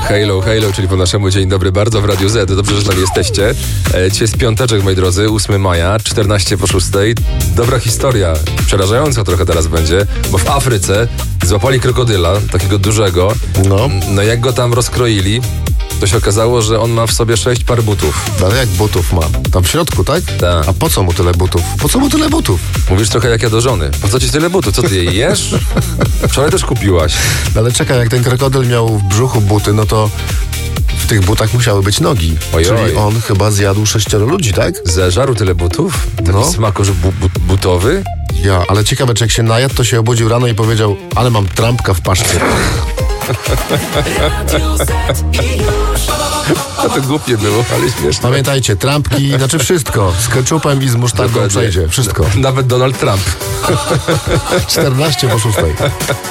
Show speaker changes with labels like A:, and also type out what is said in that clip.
A: Halo, halo, czyli po naszemu dzień dobry bardzo w Radiu Z. Dobrze, że z nami jesteście. Dzisiaj jest piąteczek, moi drodzy, 8 maja, 14 po 6. Dobra historia, przerażająca trochę teraz będzie, bo w Afryce złapali krokodyla, takiego dużego. No jak go tam rozkroili, to się okazało, że on ma w sobie 6 par butów.
B: Ale jak butów ma? Tam w środku, tak?
A: Tak.
B: A po co mu tyle butów? Po co mu tyle butów?
A: Mówisz trochę jak ja do żony. Po co ci tyle butów? Co ty je jesz? Wczoraj też kupiłaś.
B: No ale czekaj, jak ten krokodyl miał w brzuchu buty, no to w tych butach musiały być nogi.
A: Ojoj.
B: Czyli on chyba zjadł 6 ludzi, tak?
A: Zeżarł tyle butów? Taki
B: No.
A: smakosz butowy?
B: Ja, ale ciekawe, czy jak się najadł, to się obudził rano i powiedział, ale mam trampka w paszcie.
A: To głupie było, ale śmieszne.
B: Pamiętajcie, trampki, znaczy wszystko. Z ketchupem i z musztardą
A: Dokładnie.
B: przejdzie. Wszystko.
A: Nawet Donald Trump.
B: 14 po 6.